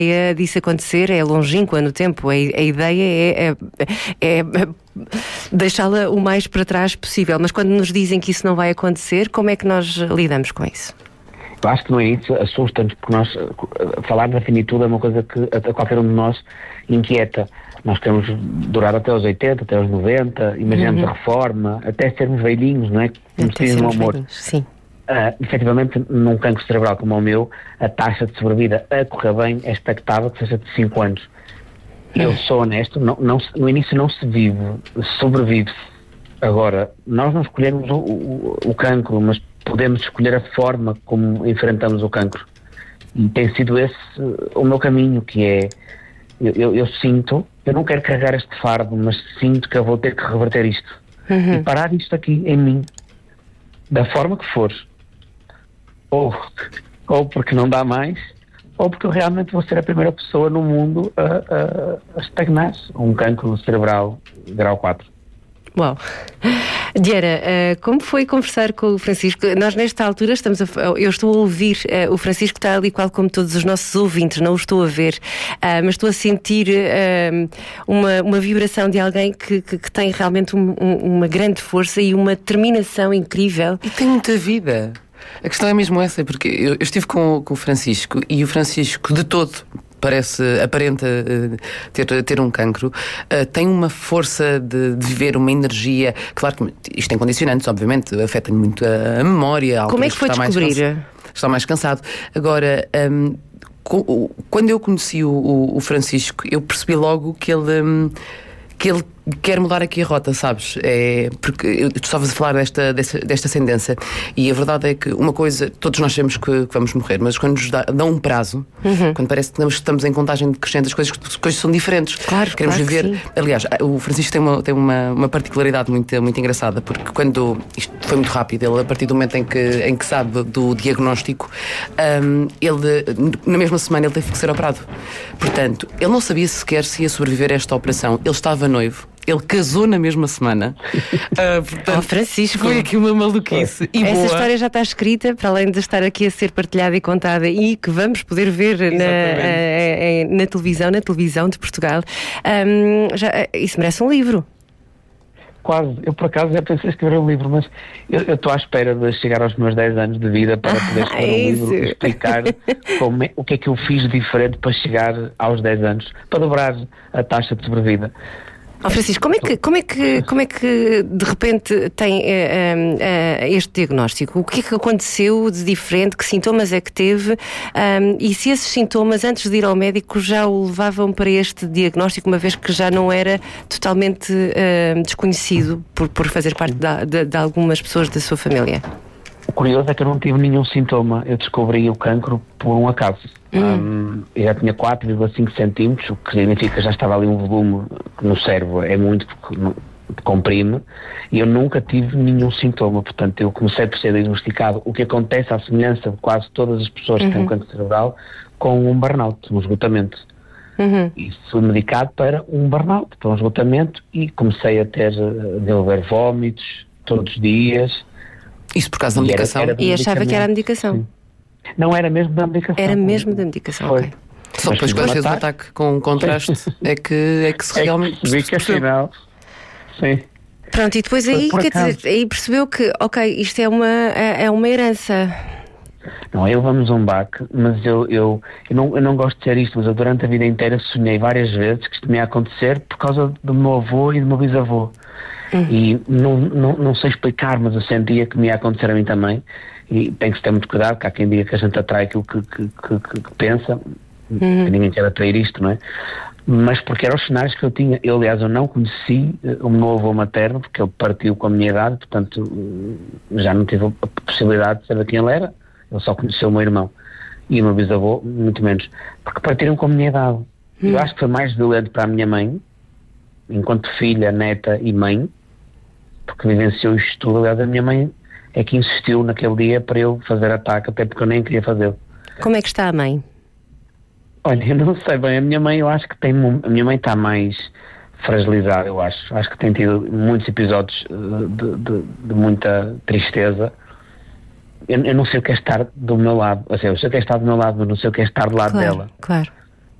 disso acontecer é longínqua no tempo. A ideia é deixá-la o mais para trás possível. Mas quando nos dizem que isso não vai acontecer, como é que nós lidamos com isso? Eu acho que não é isso, assusta-nos, porque nós, falar da finitude é uma coisa que a qualquer um de nós inquieta. Nós queremos durar até aos 80, até aos 90, imaginamos a reforma, até sermos velhinhos, não é? Como se diz no amor. Sim. Efetivamente, num cancro cerebral como o meu, a taxa de sobrevida a correr bem é expectável que seja de 5 anos. Eu sou honesto, no início não se vive, sobrevive-se. Agora, nós não escolhemos o cancro, mas podemos escolher a forma como enfrentamos o cancro. E tem sido esse o meu caminho, que é, eu sinto, eu não quero carregar este fardo, mas sinto que eu vou ter que reverter isto. E parar isto aqui em mim, da forma que for. Ou porque não dá mais, ou porque eu realmente vou ser a primeira pessoa no mundo a estagnar um cancro cerebral grau 4. Uau! Diana, como foi conversar com o Francisco? Nós nesta altura eu estou a ouvir, o Francisco está ali qual como todos os nossos ouvintes, não o estou a ver, mas estou a sentir uma vibração de alguém que tem realmente uma grande força e uma determinação incrível. E tem muita vida. A questão é mesmo essa, porque eu estive com o Francisco e o Francisco de todo aparenta ter um cancro, tem uma força de viver, uma energia. Claro que isto tem condicionantes, obviamente, afeta-lhe muito a memória. Como é que foi descobrir? Está mais cansado. Agora, quando eu conheci o Francisco, eu percebi logo que ele quer mudar aqui a rota, sabes? Porque tu estavas a falar desta ascendência, e a verdade é que uma coisa, todos nós sabemos que vamos morrer, mas quando nos dão um prazo, quando parece que estamos em contagem decrescente, as coisas são diferentes. Claro, queremos viver. Que sim. Aliás, o Francisco tem uma particularidade muito engraçada, porque quando isto foi muito rápido, ele, a partir do momento em que sabe do diagnóstico, ele, na mesma semana, ele teve que ser operado. Portanto, ele não sabia sequer se ia sobreviver a esta operação. Ele estava noivo. Ele casou na mesma semana. Portanto, Francisco, foi aqui uma maluquice. E essa boa. história já está escrita, para além de estar aqui a ser partilhada e contada, e que vamos poder ver na televisão de Portugal. Isso merece um livro. Quase. Eu, por acaso, já pensei em escrever um livro, mas eu estou à espera de chegar aos meus 10 anos de vida para poder escrever um livro e explicar o que é que eu fiz de diferente para chegar aos 10 anos, para dobrar a taxa de sobrevida. Francisco, como é que de repente tem este diagnóstico? O que é que aconteceu de diferente? Que sintomas é que teve? E se esses sintomas, antes de ir ao médico, já o levavam para este diagnóstico, uma vez que já não era totalmente desconhecido por fazer parte de algumas pessoas da sua família? O curioso é que eu não tive nenhum sintoma. Eu descobri o cancro por um acaso. Eu já tinha 4,5 centímetros, o que significa que já estava ali um volume no cérebro, é muito, porque comprime, e eu nunca tive nenhum sintoma. Portanto, eu comecei por ser diagnosticado, o que acontece à semelhança de quase todas as pessoas que têm um cancro cerebral, com um burnout, um esgotamento. E fui medicado para um burnout, para um esgotamento, e comecei a desenvolver vómitos todos os dias. Isso por causa da medicação? E achava que era a medicação? Sim. Não era mesmo da medicação. Era mesmo da medicação, foi. Ok. Só depois quando fez o ataque com contraste é que se realmente afinal. Sim. Pronto, e depois aí percebeu que, ok, isto é uma herança. Não, eu levamos um baque, mas eu não gosto de ser isto, mas eu durante a vida inteira sonhei várias vezes que isto me ia acontecer por causa do meu avô e do meu bisavô. E não sei explicar, mas eu sentia que me ia acontecer a mim também. E tem que se ter muito cuidado, que há quem diga que a gente atrai aquilo que pensa, que ninguém quer atrair isto, não é? Mas porque eram os cenários que eu tinha. Aliás, eu não conheci o meu avô materno, porque ele partiu com a minha idade, portanto já não tive a possibilidade de saber quem ele era. Ele só conheceu o meu irmão. E o meu bisavô, muito menos. Porque partiram com a minha idade. Eu acho que foi mais violento para a minha mãe, enquanto filha, neta e mãe, porque vivenciou isto tudo. Aliás, a minha mãe é que insistiu naquele dia para eu fazer ataque, até porque eu nem queria fazê-lo. Como é que está a mãe? Olha, eu não sei bem, a minha mãe, eu acho que a minha mãe está mais fragilizada, eu acho que tem tido muitos episódios de muita tristeza. Eu não sei o que é estar do meu lado, ou seja, eu sei o que é estar do meu lado, mas não sei o que é estar do lado dela. Claro.